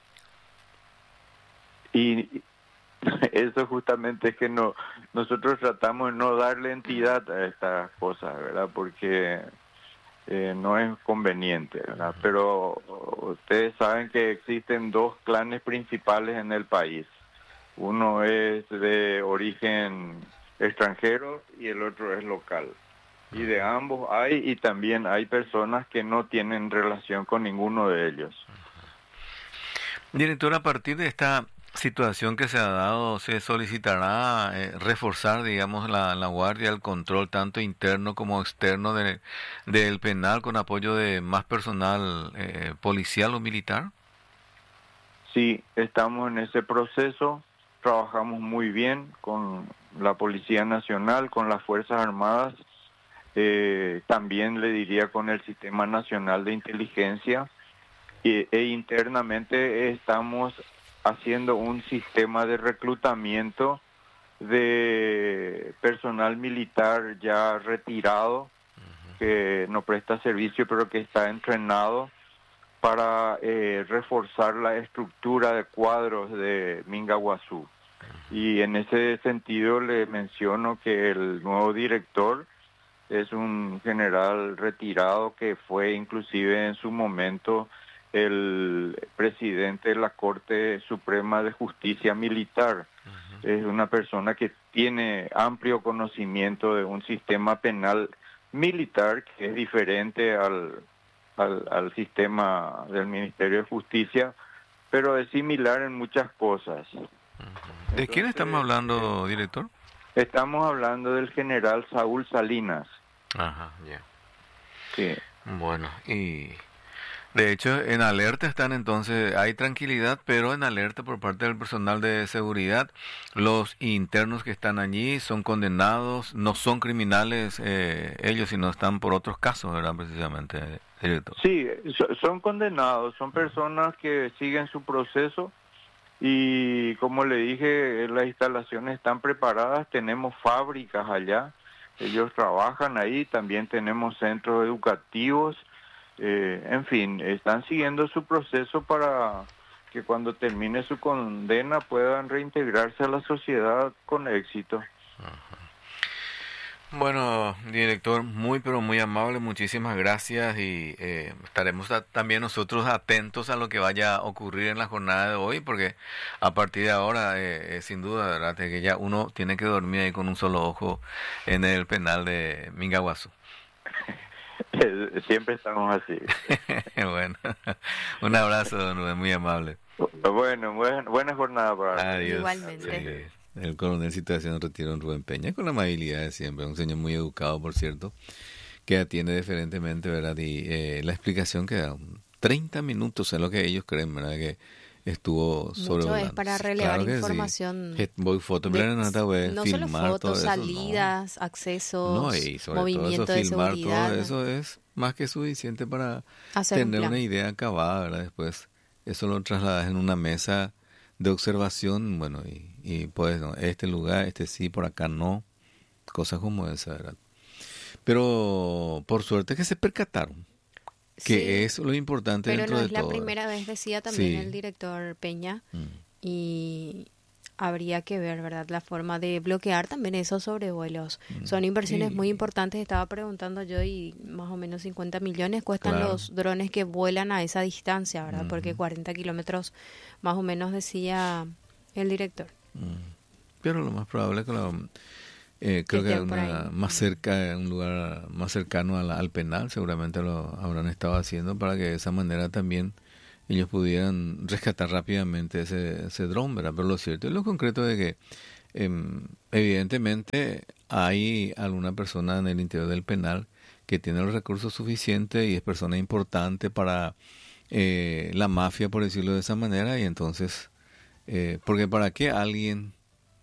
S4: Y eso justamente es que no nosotros tratamos de no darle entidad a estas cosas, ¿verdad? Porque eh, no es conveniente, ¿verdad? Pero ustedes saben que existen dos clanes principales en el país. Uno es de origen extranjero y el otro es local. Y de ambos hay, y también hay personas que no tienen relación con ninguno de ellos.
S1: Director, a partir de esta situación que se ha dado, ¿se solicitará eh, reforzar, digamos, la, la guardia, el control tanto interno como externo de, del penal con apoyo de más personal eh, policial o militar?
S4: Sí, estamos en ese proceso, trabajamos muy bien con la Policía Nacional, con las Fuerzas Armadas. Eh, también le diría con el Sistema Nacional de Inteligencia e, e internamente estamos haciendo un sistema de reclutamiento de personal militar ya retirado, uh-huh. que no presta servicio pero que está entrenado para eh, reforzar la estructura de cuadros de Mingaguazú. Uh-huh. Y en ese sentido le menciono que el nuevo director es un general retirado que fue inclusive en su momento el presidente de la Corte Suprema de Justicia Militar. Uh-huh. Es una persona que tiene amplio conocimiento de un sistema penal militar que es diferente al, al, al sistema del Ministerio de Justicia, pero es similar en muchas cosas.
S1: Uh-huh. ¿De quién estamos hablando, director?
S4: Estamos hablando del general Saúl Salinas.
S1: Ajá, ya.
S4: Sí.
S1: Bueno, y de hecho en alerta están entonces, hay tranquilidad, pero en alerta por parte del personal de seguridad. Los internos que están allí son condenados, no son criminales eh, ellos, sino están por otros casos, ¿verdad? Precisamente, director.
S4: Sí, so- son condenados, son personas que siguen su proceso y como le dije, las instalaciones están preparadas, tenemos fábricas allá, ellos trabajan ahí, también tenemos centros educativos, eh, en fin, están siguiendo su proceso para que cuando termine su condena puedan reintegrarse a la sociedad con éxito.
S1: Bueno, director, muy pero muy amable, muchísimas gracias y eh, estaremos a- también nosotros atentos a lo que vaya a ocurrir en la jornada de hoy, porque a partir de ahora, eh, eh, sin duda, ¿verdad? De que ya uno tiene que dormir ahí con un solo ojo en el penal de Mingaguazú.
S4: Siempre estamos así.
S1: Bueno, un abrazo, don Rubén, muy amable.
S4: Bueno, buen- buena jornada para
S1: Adiós.
S2: Igualmente.
S1: Sí, el coronel Situación retiro en Rubén Peña con la amabilidad de siempre, un señor muy educado, por cierto, que atiende diferentemente, ¿verdad? Y eh, la explicación que da, treinta minutos es lo que ellos creen, ¿verdad? Que estuvo sobre
S2: Mucho es para relevar información.
S1: Sí. Voy foto,
S2: de-
S1: no, no
S2: no solo fotos,
S1: todo eso,
S2: salidas, accesos,
S1: no, y sobre
S2: movimiento
S1: todo eso,
S2: de
S1: filmar
S2: seguridad.
S1: todo eso es más que suficiente para
S2: Hacer un
S1: tener
S2: plan.
S1: una idea acabada, ¿verdad? Después eso lo trasladas en una mesa de observación, bueno, y, y pues, no, este lugar, este sí, por acá no, cosas como esa, ¿verdad? Pero por suerte que se percataron, que
S2: Sí,
S1: es lo importante
S2: pero
S1: dentro
S2: no
S1: de
S2: es la
S1: todo.
S2: primera vez, decía también
S1: Sí.
S2: el director Peña,
S1: Mm.
S2: y habría que ver, ¿verdad?, la forma de bloquear también esos sobrevuelos.
S1: Mm.
S2: Son inversiones
S1: Y-
S2: muy importantes, estaba preguntando yo, y más o menos cincuenta millones cuestan
S1: Claro.
S2: los drones que vuelan a esa distancia, ¿verdad? Porque
S1: Ujú.
S2: cuarenta kilómetros más o menos, decía el director.
S1: Mm. Pero lo más probable es que lo, eh, creo que
S2: estén por
S1: una,
S2: ahí.
S1: más cerca, un lugar más cercano a la- al penal, seguramente lo habrán estado haciendo para que de esa manera también ellos pudieran rescatar rápidamente ese, ese dron, ¿verdad? Pero lo cierto es lo concreto de que em, evidentemente hay alguna persona en el interior del penal que tiene los recursos suficientes y es persona importante para eh, la mafia, por decirlo de esa manera, y entonces, eh, porque para qué alguien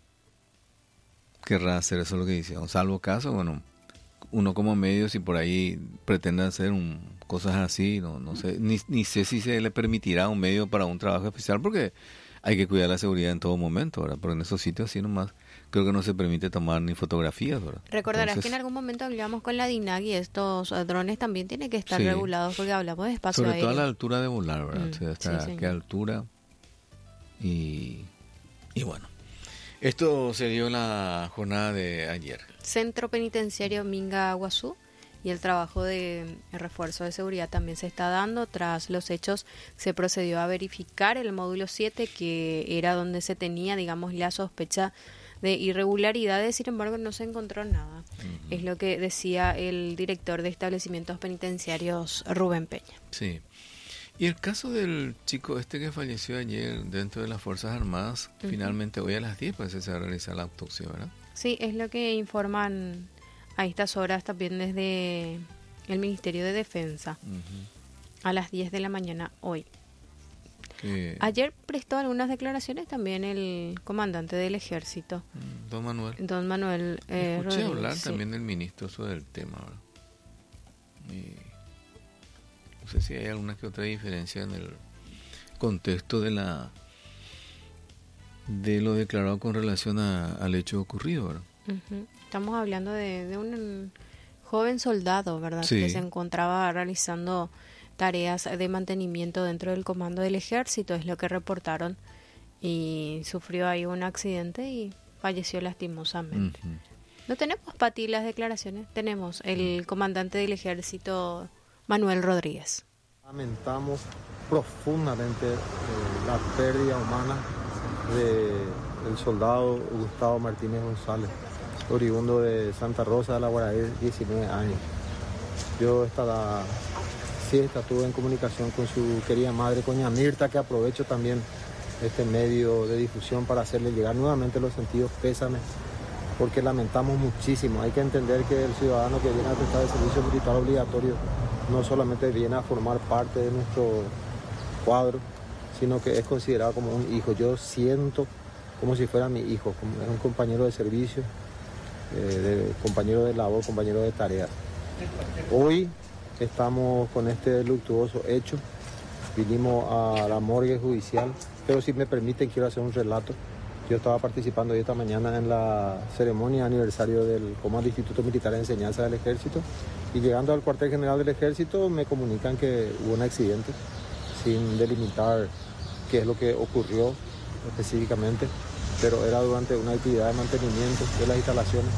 S1: querrá hacer eso, es lo que dice, salvo caso, bueno, uno como medio, si por ahí pretende hacer un, cosas así, no no sé, ni, ni sé si se le permitirá un medio para un trabajo especial, porque hay que cuidar la seguridad en todo momento, ¿verdad? Pero en esos sitios así nomás, creo que no se permite tomar ni fotografías, ¿verdad?
S2: Recordarás
S1: Entonces,
S2: que en algún momento hablamos con la DINAC y estos eh, drones también tienen que estar
S1: Sí.
S2: regulados, porque hablamos de espacio
S1: sobre
S2: aéreo.
S1: todo a la altura de volar, ¿verdad?
S2: Mm,
S1: O sea, hasta
S2: sí, señor.
S1: qué altura. Y, y bueno, esto se dio en la jornada de ayer.
S2: Centro Penitenciario Minga Guazú, y el trabajo de refuerzo de seguridad también se está dando. Tras los hechos se procedió a verificar el módulo siete, que era donde se tenía, digamos, la sospecha de irregularidades. Sin embargo, no se encontró nada.
S1: Ujú.
S2: Es lo que decía el director de establecimientos penitenciarios, Rubén Peña.
S1: Sí. Y el caso del chico este que falleció ayer dentro de las Fuerzas Armadas,
S2: Ujú.
S1: finalmente hoy a las diez parece que se va a realizar la autopsia, ¿verdad?
S2: Sí, es lo que informan a estas horas también desde el Ministerio de Defensa,
S1: Ujú.
S2: a las diez de la mañana hoy.
S1: Que-
S2: Ayer prestó algunas declaraciones también el comandante del ejército,
S1: Mm, Don Manuel.
S2: don Manuel eh,
S1: Escuché
S2: Rodríguez,
S1: hablar
S2: sí.
S1: también del ministro sobre el tema, ¿verdad? Y no sé si hay alguna que otra diferencia en el contexto de la de lo declarado con relación a- al hecho ocurrido, ¿verdad?
S2: Ujú. Estamos hablando de, de un joven soldado, ¿verdad?
S1: Sí.
S2: Que se encontraba realizando tareas de mantenimiento dentro del comando del ejército, es lo que reportaron, y sufrió ahí un accidente y falleció lastimosamente.
S1: Ujú.
S2: No tenemos, Pati, las declaraciones, tenemos el comandante del ejército, Manuel Rodríguez.
S5: Lamentamos profundamente eh, la pérdida humana de, del soldado Gustavo Martínez González, oriundo de Santa Rosa de la Guaraí, diecinueve años. Yo esta siesta estuve en comunicación con su querida madre, doña Mirta, que aprovecho también este medio de difusión para hacerle llegar nuevamente los sentidos pésames porque lamentamos muchísimo. Hay que entender que el ciudadano que viene a prestar el servicio militar obligatorio no solamente viene a formar parte de nuestro cuadro, sino que es considerado como un hijo. Yo siento como si fuera mi hijo, como es un compañero de servicio, eh, de, compañero de labor, compañero de tareas. Hoy estamos con este luctuoso hecho, vinimos a la morgue judicial, pero si me permiten quiero hacer un relato. Yo estaba participando hoy esta mañana en la ceremonia aniversario del Comando Instituto Militar de Enseñanza del Ejército y llegando al cuartel general del Ejército me comunican que hubo un accidente sin delimitar qué es lo que ocurrió específicamente, pero era durante una actividad de mantenimiento de las instalaciones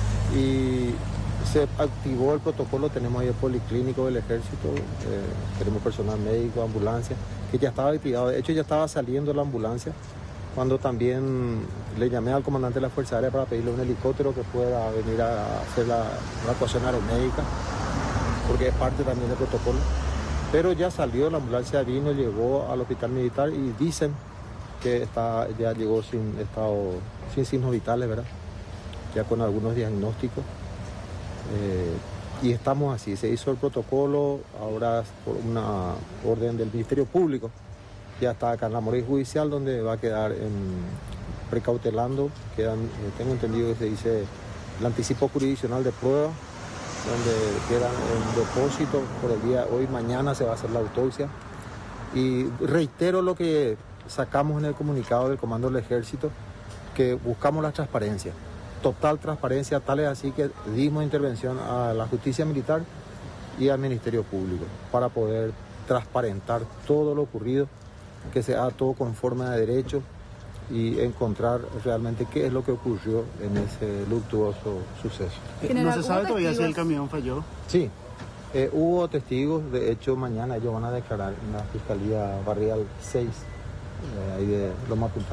S5: y se activó el protocolo. Tenemos ahí el policlínico del Ejército, eh, tenemos personal médico, ambulancia, que ya estaba activado. De hecho ya estaba saliendo la ambulancia cuando también le llamé al comandante de la Fuerza Aérea para pedirle un helicóptero que pueda venir a hacer la evacuación aeromédica, porque es parte también del protocolo. Pero ya salió, la ambulancia vino, llegó al hospital militar y dicen que está, ya llegó sin estado, sin signos vitales, ¿verdad? Ya con algunos diagnósticos. Eh, y estamos así, se hizo el protocolo, ahora por una orden del Ministerio Público, ya está acá en la morgue judicial donde va a quedar en, precautelando, quedan, eh, tengo entendido que se dice el anticipo jurisdiccional de prueba, donde quedan en depósito por el día de hoy, mañana se va a hacer la autopsia. Y reitero lo que sacamos en el comunicado del Comando del Ejército, que buscamos la transparencia, total transparencia, tal es así que dimos intervención a la justicia militar y al Ministerio Público para poder transparentar todo lo ocurrido, que se haga todo conforme a derecho y encontrar realmente qué es lo que ocurrió en ese luctuoso suceso.
S6: ¿No se sabe todavía si el camión falló?
S5: Sí, eh, hubo testigos, de hecho mañana ellos van a declarar en la Fiscalía Barrial seis, eh, ahí de Loma Punta.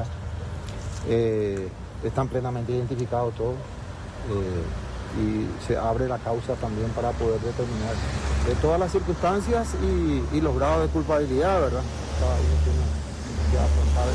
S5: Eh, están plenamente identificados todos eh, y se abre la causa también para poder determinar eh, todas las circunstancias y, y los grados de culpabilidad, ¿verdad? Cada uno tiene que afrontar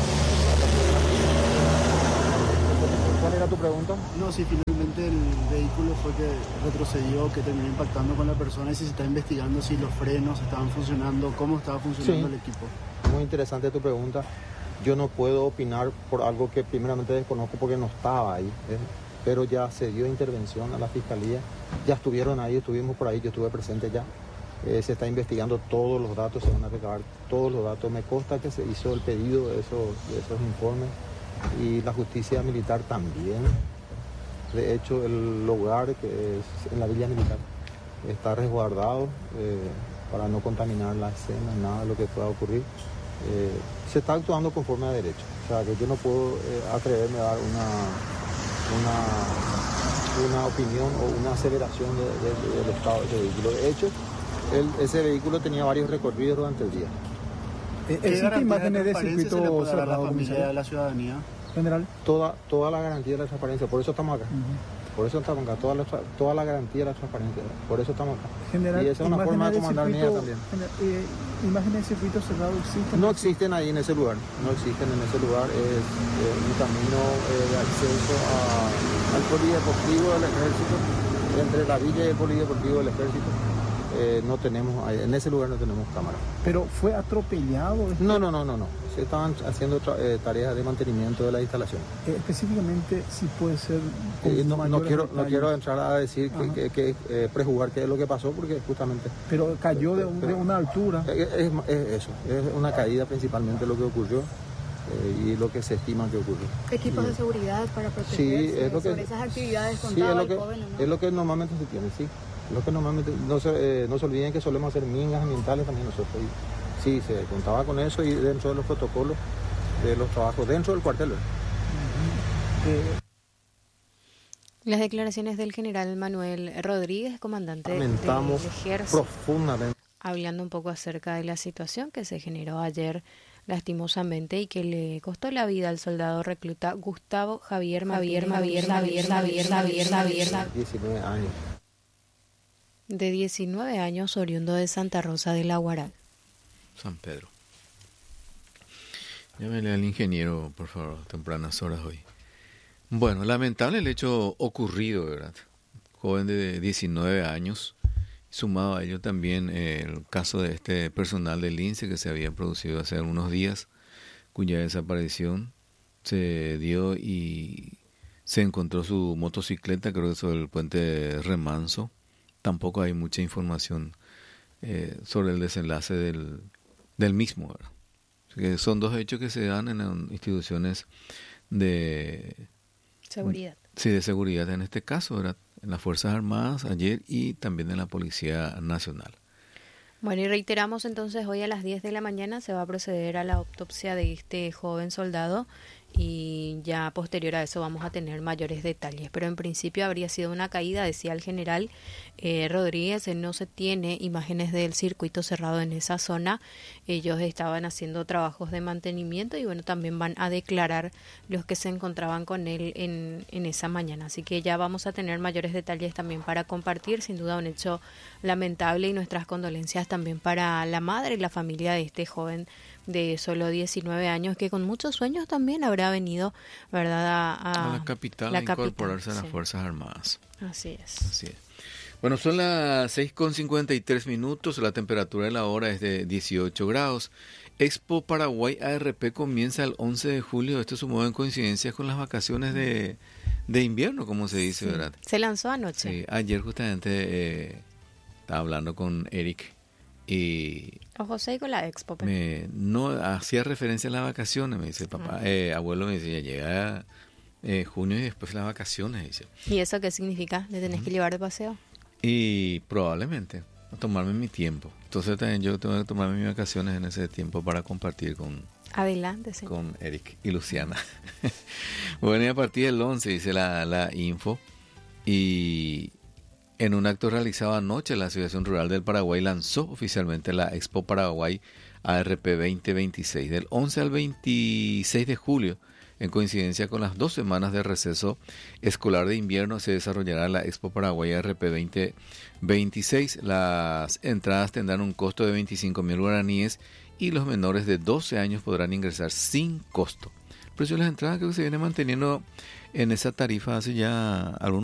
S5: esa... ¿Cuál era tu pregunta?
S6: No, si finalmente el vehículo fue que retrocedió, que terminó impactando con la persona y si se está investigando si los frenos estaban funcionando, cómo estaba funcionando sí. el equipo.
S5: Muy interesante tu pregunta. Yo no puedo opinar por algo que primeramente desconozco porque no estaba ahí, ¿eh? Pero ya se dio intervención a la Fiscalía, ya estuvieron ahí, estuvimos por ahí, yo estuve presente ya. Eh, se está investigando todos los datos, se van a recabar todos los datos. Me consta que se hizo el pedido de esos, de esos informes y la justicia militar también. De hecho, el lugar que es en la Villa Militar está resguardado eh, para no contaminar la escena, nada de lo que pueda ocurrir. Eh, se está actuando conforme a derecho. O sea, que yo no puedo eh, atreverme a dar una, una, una opinión o una aseveración de, de, del estado de ese vehículo. De hecho, El, ese vehículo tenía varios recorridos durante el día.
S6: ¿Existen imágenes de circuito cerrado a la familia de la ciudadanía?
S5: General. Toda, toda la garantía de la transparencia, por eso estamos acá. Uh-huh. Por eso estamos acá, toda la, toda la garantía de la transparencia, por eso estamos acá.
S6: General,
S5: y esa es una forma de comandar mía también.
S6: General, eh, ¿imágenes de circuito cerrado existen?
S5: No existen ahí en ese lugar, no existen en ese lugar. Es eh, un camino eh, de acceso a, al polideportivo del Ejército, entre la villa y el polideportivo del Ejército. Eh, no tenemos, en ese lugar no tenemos cámara.
S6: ¿Pero fue atropellado?
S5: No, no, no, no, no. Se estaban haciendo eh, tareas de mantenimiento de la instalación.
S6: Eh, específicamente, si puede ser...
S5: Eh, no, no, quiero, no quiero entrar a decir que, que, que eh, prejugar qué es lo que pasó, porque justamente...
S6: Pero cayó de, un, pero, de una altura.
S5: Es, es, es eso, es una caída principalmente lo que ocurrió. Eh, y lo que se estima que ocurrió.
S7: Equipos
S5: y,
S7: de seguridad para protegerse
S5: sí, es lo que,
S7: sobre esas actividades
S5: sí, es lo que, joven, ¿no? Es lo que normalmente se tiene, sí. Lo que normalmente, no se, eh, no se olviden que solemos hacer mingas ambientales también nosotros. Y, sí, se contaba con eso y dentro de los protocolos de los trabajos, dentro del cuartel. Uh-huh.
S2: eh. Las declaraciones del general Manuel Rodríguez, comandante del Ejército,
S5: profundamente,
S2: hablando un poco acerca de la situación que se generó ayer lastimosamente y que le costó la vida al soldado recluta Gustavo Javier Javier Javier Javier Javier Javier Javier
S5: diecinueve años.
S2: De diecinueve años, oriundo de Santa Rosa de la Guaral.
S1: San Pedro. Llámele al ingeniero, por favor, tempranas horas hoy. Bueno, lamentable el hecho ocurrido, ¿verdad? Joven de diecinueve años, sumado a ello también eh, el caso de este personal del lince que se había producido hace algunos días, cuya desaparición se dio y se encontró su motocicleta, creo que sobre el puente Remanso. Tampoco hay mucha información eh, sobre el desenlace del, del mismo, ¿verdad? Que son dos hechos que se dan en instituciones de
S2: Seguridad.
S1: Sí, de seguridad en este caso, ¿verdad? En las Fuerzas Armadas ayer y también en la Policía Nacional.
S2: Bueno, y reiteramos entonces, hoy a las diez de la mañana se va a proceder a la autopsia de este joven soldado y ya posterior a eso vamos a tener mayores detalles. Pero en principio habría sido una caída, decía el general eh, Rodríguez, no se tiene imágenes del circuito cerrado en esa zona. Ellos estaban haciendo trabajos de mantenimiento y bueno, también van a declarar los que se encontraban con él en, en esa mañana. Así que ya vamos a tener mayores detalles también para compartir. Sin duda un hecho lamentable y nuestras condolencias también para la madre y la familia de este joven de solo diecinueve años, que con muchos sueños también habrá venido, ¿verdad?, a, a,
S1: a la capital
S2: la
S1: a incorporarse
S2: capital,
S1: a las
S2: sí.
S1: Fuerzas Armadas.
S2: Así es.
S1: Así es. Bueno, son las seis con cincuenta y tres minutos, la temperatura de la hora es de dieciocho grados. Expo Paraguay A R P comienza el once de julio, esto sumó en coincidencia con las vacaciones de, de invierno, como se dice,
S2: Sí.
S1: ¿verdad?
S2: Se lanzó anoche.
S1: Sí, ayer justamente eh, estaba hablando con Eric y
S2: O José y con la Expo. Pero.
S1: me no hacía referencia a las vacaciones, me dice papá,
S2: Ah.
S1: eh, abuelo me dice, ya llega eh, junio y después las vacaciones, dice.
S2: ¿Y eso qué significa? ¿Le tenés que llevar de paseo?
S1: Y probablemente a tomarme mi tiempo. Entonces también yo tengo que tomarme mis vacaciones en ese tiempo para compartir con,
S2: Adelante, señor.
S1: con Eric y Luciana. Bueno, y a partir del once dice la, la info. Y en un acto realizado anoche, la Asociación Rural del Paraguay lanzó oficialmente la Expo Paraguay A R P veinte veintiséis. Del once al veintiséis de julio, en coincidencia con las dos semanas de receso escolar de invierno, se desarrollará la Expo Paraguay A R P veinte veintiséis. Las entradas tendrán un costo de veinticinco mil guaraníes y los menores de doce años podrán ingresar sin costo. El precio de las entradas creo que se viene manteniendo en esa tarifa hace ya algunos